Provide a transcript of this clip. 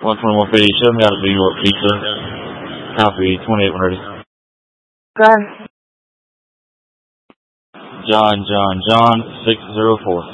12150, show me out of New York Pizza. Copy, 28 when ready. Gun. John, 604.